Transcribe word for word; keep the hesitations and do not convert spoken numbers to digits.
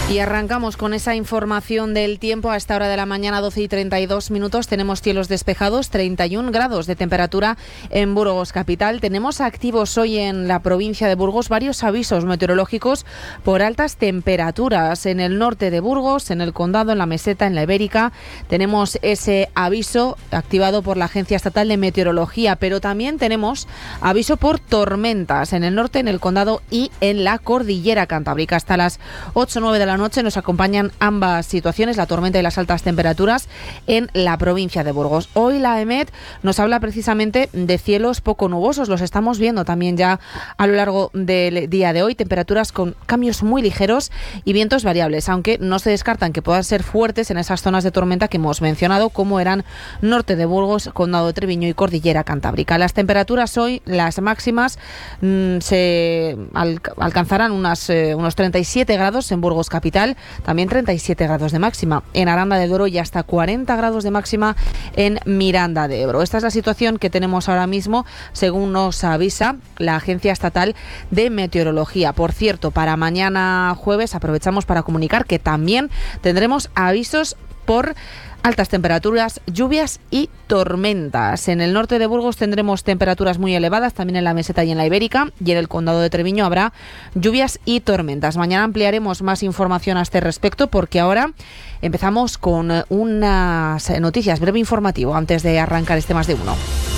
Y arrancamos con esa información del tiempo. A esta hora de la mañana, doce y treinta y dos minutos, tenemos cielos despejados, treinta y un grados de temperatura en Burgos capital. Tenemos activos hoy en la provincia de Burgos varios avisos meteorológicos por altas temperaturas. En el norte de Burgos, en el Condado, en la Meseta, en la Ibérica, tenemos ese aviso activado por la Agencia Estatal de Meteorología, pero también tenemos aviso por tormentas en el norte, en el Condado y en la Cordillera Cantábrica. Hasta las ocho o nueve de la noche nos acompañan ambas situaciones, la tormenta y las altas temperaturas en la provincia de Burgos. Hoy la EMET nos habla precisamente de cielos poco nubosos, los estamos viendo también ya a lo largo del día de hoy, temperaturas con cambios muy ligeros y vientos variables, aunque no se descartan que puedan ser fuertes en esas zonas de tormenta que hemos mencionado, como eran norte de Burgos, Condado de Treviño y Cordillera Cantábrica. Las temperaturas hoy, las máximas, mmm, se al- alcanzarán unas, eh, unos treinta y siete grados en Burgos capital, también treinta y siete grados de máxima en Aranda de Duero y hasta cuarenta grados de máxima en Miranda de Ebro. Esta es la situación que tenemos ahora mismo, según nos avisa la Agencia Estatal de Meteorología. Por cierto, para mañana jueves aprovechamos para comunicar que también tendremos avisos por altas temperaturas, lluvias y tormentas. En el norte de Burgos tendremos temperaturas muy elevadas, también en la Meseta y en la Ibérica, y en el Condado de Treviño habrá lluvias y tormentas. Mañana ampliaremos más información a este respecto, porque ahora empezamos con unas noticias, breve informativo, antes de arrancar este Más de Uno.